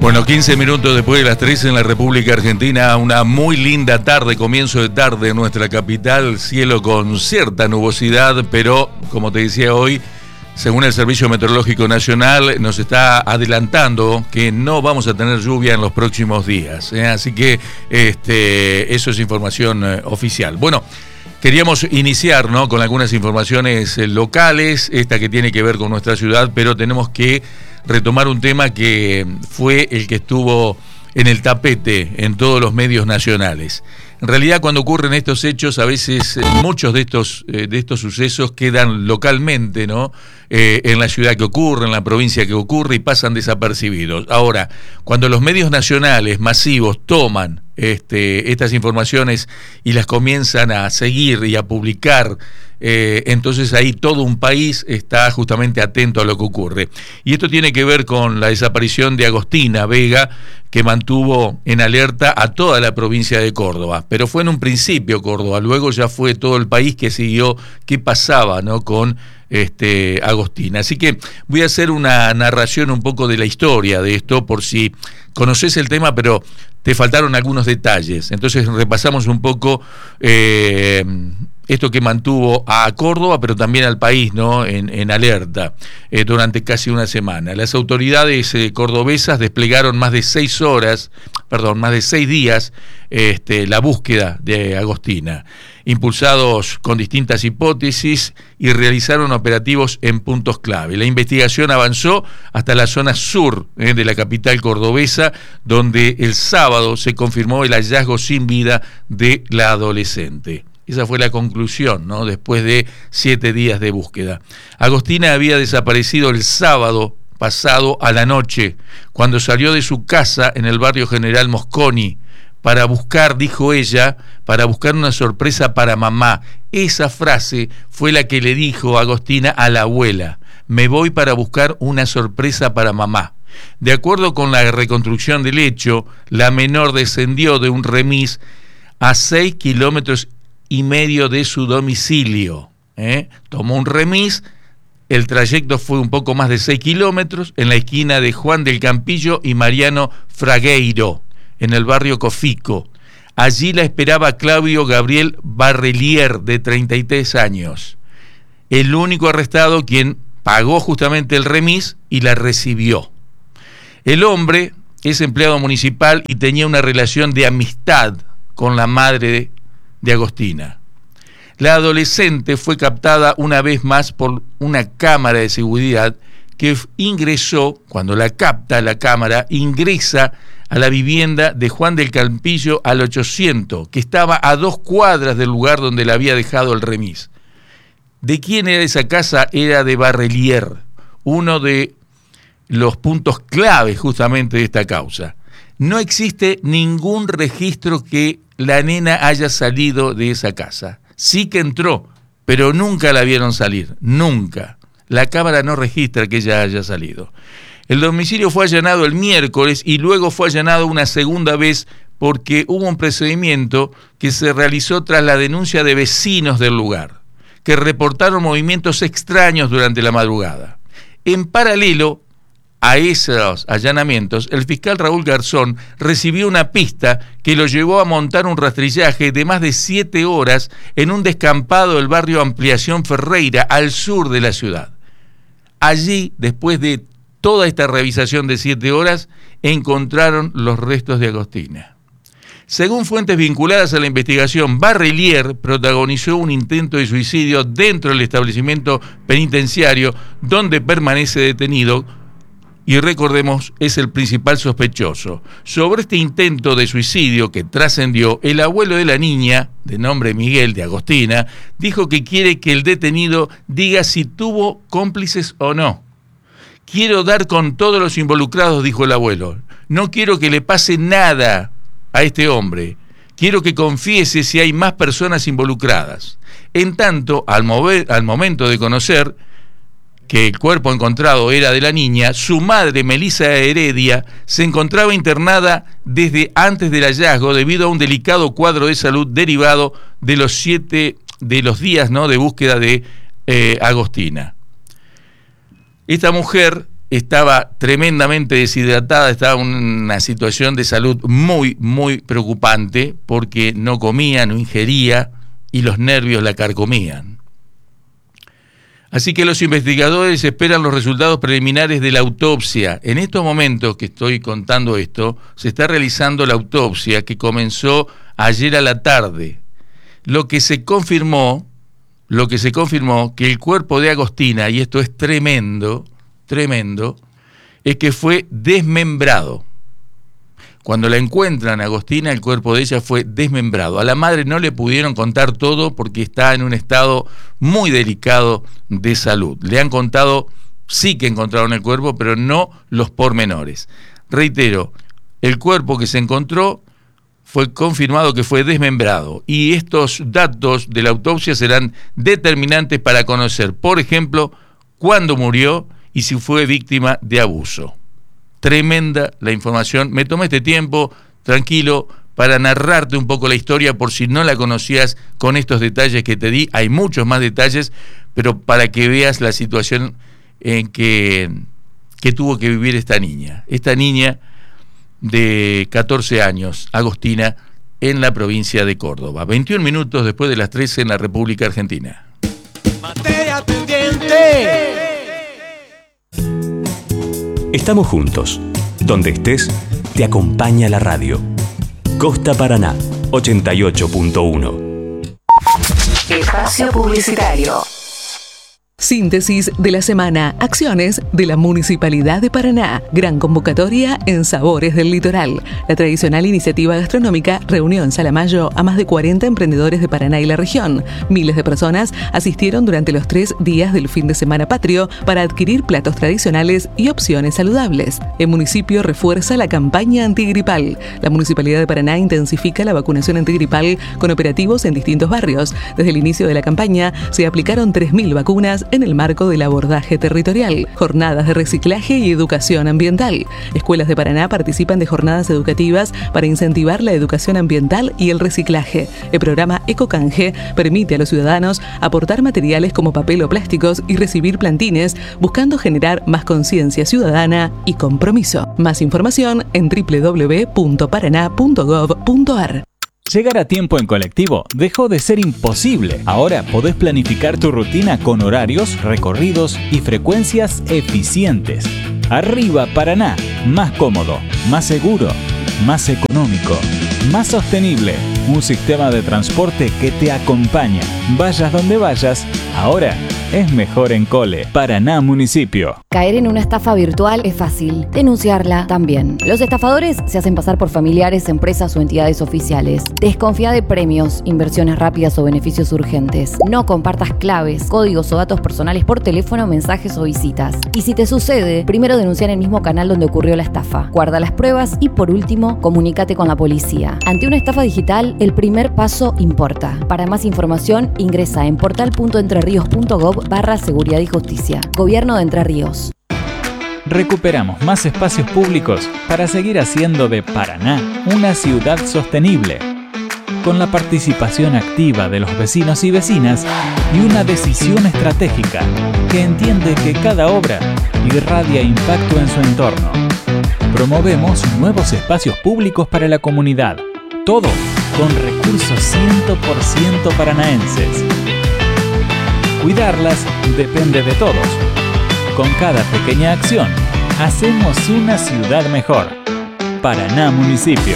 Bueno, 15 minutos después de las 3 en la República Argentina, una muy linda tarde, comienzo de tarde en nuestra capital, cielo con cierta nubosidad, pero como te decía hoy, según el Servicio Meteorológico Nacional, nos está adelantando que no vamos a tener lluvia en los próximos días, así que eso es información oficial. Bueno, queríamos iniciar, ¿no?, con algunas informaciones locales, esta que tiene que ver con nuestra ciudad, pero tenemos que retomar un tema que fue el que estuvo en el tapete en todos los medios nacionales. En realidad, cuando ocurren estos hechos, a veces muchos de estos sucesos quedan localmente, ¿no?, en la ciudad que ocurre, en la provincia que ocurre, y pasan desapercibidos. Ahora, cuando los medios nacionales masivos toman estas informaciones y las comienzan a seguir y a publicar, entonces ahí todo un país está justamente atento a lo que ocurre. Y esto tiene que ver con la desaparición de Agostina Vega, que mantuvo en alerta a toda la provincia de Córdoba. Pero fue en un principio Córdoba, luego ya fue todo el país que siguió qué pasaba, ¿no?, con Agostina. Así que voy a hacer una narración un poco de la historia de esto, por si conoces el tema, pero te faltaron algunos detalles. Entonces repasamos un poco esto que mantuvo a Córdoba, pero también al país, ¿no?, en alerta durante casi una semana. Las autoridades cordobesas desplegaron más de 6 días la búsqueda de Agostina, impulsados con distintas hipótesis, y realizaron operativos en puntos clave. La investigación avanzó hasta la zona sur de la capital cordobesa, donde el sábado se confirmó el hallazgo sin vida de la adolescente. Esa fue la conclusión, ¿no?, después de 7 días de búsqueda. Agostina había desaparecido el sábado pasado a la noche, cuando salió de su casa en el barrio General Mosconi, para buscar, dijo ella, para buscar una sorpresa para mamá. Esa frase fue la que le dijo Agostina a la abuela: me voy para buscar una sorpresa para mamá. De acuerdo con la reconstrucción del hecho, la menor descendió de un remis a 6,5 kilómetros de su domicilio. Tomó un remis, el trayecto fue un poco más de 6 kilómetros, en la esquina de Juan del Campillo y Mariano Fragueiro, en el barrio Cofico. Allí la esperaba Claudio Gabriel Barrelier, de 33 años, el único arrestado, quien pagó justamente el remis y la recibió. El hombre es empleado municipal y tenía una relación de amistad con la madre de Agostina. La adolescente fue captada una vez más por una cámara de seguridad que ingresó, cuando la capta la cámara, ingresa a la vivienda de Juan del Campillo al 800, que estaba a 2 cuadras del lugar donde le había dejado el remis. ¿De quién era esa casa? Era de Barrelier, uno de los puntos clave justamente de esta causa. No existe ningún registro que la nena haya salido de esa casa. Sí que entró, pero nunca la vieron salir, nunca. La cámara no registra que ella haya salido. El domicilio fue allanado el miércoles y luego fue allanado una segunda vez porque hubo un procedimiento que se realizó tras la denuncia de vecinos del lugar, que reportaron movimientos extraños durante la madrugada. En paralelo a esos allanamientos, el fiscal Raúl Garzón recibió una pista que lo llevó a montar un rastrillaje de más de 7 horas en un descampado del barrio Ampliación Ferreira, al sur de la ciudad. Allí, después de toda esta revisación de 7 horas, encontraron los restos de Agostina. Según fuentes vinculadas a la investigación, Barrelier protagonizó un intento de suicidio dentro del establecimiento penitenciario donde permanece detenido, y recordemos, es el principal sospechoso. Sobre este intento de suicidio que trascendió, el abuelo de la niña, de nombre Miguel, de Agostina, dijo que quiere que el detenido diga si tuvo cómplices o no. Quiero dar con todos los involucrados, dijo el abuelo. No quiero que le pase nada a este hombre. Quiero que confiese si hay más personas involucradas. En tanto, al momento de conocer que el cuerpo encontrado era de la niña, su madre, Melisa Heredia, se encontraba internada desde antes del hallazgo debido a un delicado cuadro de salud derivado de los días, ¿no?, de búsqueda de Agostina. Esta mujer estaba tremendamente deshidratada, estaba en una situación de salud muy, muy preocupante, porque no comía, no ingería, y los nervios la carcomían. Así que los investigadores esperan los resultados preliminares de la autopsia. En estos momentos que estoy contando esto, se está realizando la autopsia que comenzó ayer a la tarde. Lo que se confirmó que el cuerpo de Agostina, y esto es tremendo, es que fue desmembrado. Cuando la encuentran, Agostina, el cuerpo de ella fue desmembrado. A la madre no le pudieron contar todo porque está en un estado muy delicado de salud. Le han contado, sí que encontraron el cuerpo, pero no los pormenores. Reitero, el cuerpo que se encontró fue confirmado que fue desmembrado, y estos datos de la autopsia serán determinantes para conocer, por ejemplo, cuándo murió y si fue víctima de abuso. Tremenda la información. Me tomé este tiempo, tranquilo, para narrarte un poco la historia por si no la conocías con estos detalles que te di. Hay muchos más detalles, pero para que veas la situación en que tuvo que vivir esta niña de 14 años, Agostina, en la provincia de Córdoba. 21 minutos después de las 13 en la República Argentina. Materia pendiente. Estamos juntos. Donde estés, te acompaña la radio. Costa Paraná, 88.1. Espacio publicitario. Síntesis de la semana. Acciones de la Municipalidad de Paraná. Gran convocatoria en Sabores del Litoral. La tradicional iniciativa gastronómica reunió en Salamayo a más de 40 emprendedores de Paraná y la región. Miles de personas asistieron durante los 3 días del fin de semana patrio para adquirir platos tradicionales y opciones saludables. El municipio refuerza la campaña antigripal. La Municipalidad de Paraná intensifica la vacunación antigripal con operativos en distintos barrios. Desde el inicio de la campaña se aplicaron 3.000 vacunas en el marco del abordaje territorial, jornadas de reciclaje y educación ambiental. Escuelas de Paraná participan de jornadas educativas para incentivar la educación ambiental y el reciclaje. El programa Ecocanje permite a los ciudadanos aportar materiales como papel o plásticos y recibir plantines, buscando generar más conciencia ciudadana y compromiso. Más información en www.paraná.gov.ar. Llegar a tiempo en colectivo dejó de ser imposible. Ahora podés planificar tu rutina con horarios, recorridos y frecuencias eficientes. Arriba Paraná, más cómodo, más seguro, más económico, más sostenible. Un sistema de transporte que te acompaña. Vayas donde vayas, ahora es mejor en Cole. Paraná Municipio. Caer en una estafa virtual es fácil, denunciarla también. Los estafadores se hacen pasar por familiares, empresas o entidades oficiales. Desconfía de premios, inversiones rápidas o beneficios urgentes. No compartas claves, códigos o datos personales por teléfono, mensajes o visitas. Y si te sucede, primero denuncia en el mismo canal donde ocurrió la estafa. Guarda las pruebas y, por último, comunícate con la policía. Ante una estafa digital, el primer paso importa. Para más información, ingresa en portal.entrerios.gov/seguridad y justicia. Gobierno de Entre Ríos. Recuperamos más espacios públicos para seguir haciendo de Paraná una ciudad sostenible, con la participación activa de los vecinos y vecinas y una decisión estratégica que entiende que cada obra irradia impacto en su entorno. Promovemos nuevos espacios públicos para la comunidad, todo con recursos 100% paranaenses. Cuidarlas depende de todos. Con cada pequeña acción, hacemos una ciudad mejor. Paraná Municipio.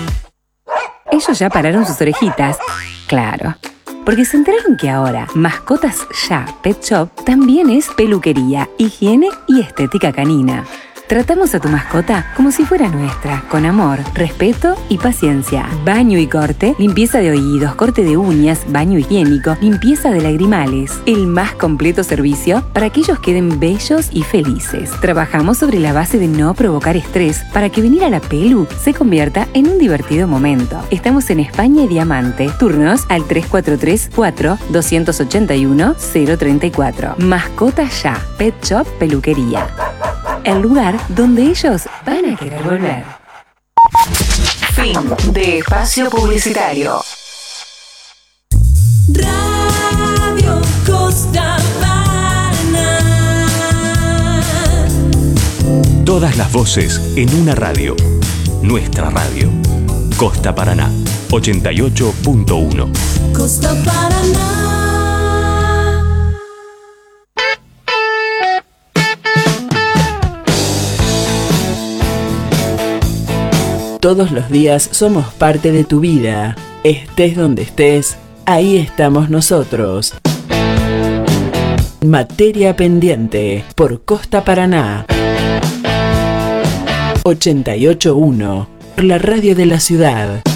Ellos ya pararon sus orejitas. Claro. Porque se enteraron que ahora Mascotas Ya Pet Shop también es peluquería, higiene y estética canina. Tratamos a tu mascota como si fuera nuestra, con amor, respeto y paciencia. Baño y corte, limpieza de oídos, corte de uñas, baño higiénico, limpieza de lagrimales. El más completo servicio para que ellos queden bellos y felices. Trabajamos sobre la base de no provocar estrés para que venir a la pelu se convierta en un divertido momento. Estamos en España y Diamante. Turnos al 3434-281-034. Mascotas Ya Pet Shop Peluquería. El lugar donde ellos van a querer volver. Fin de espacio publicitario. Radio Costa Paraná. Todas las voces en una radio. Nuestra radio. Costa Paraná, 88.1. Costa Paraná. Todos los días somos parte de tu vida. Estés donde estés, ahí estamos nosotros. Materia pendiente por Costa Paraná. 88.1, la radio de la ciudad.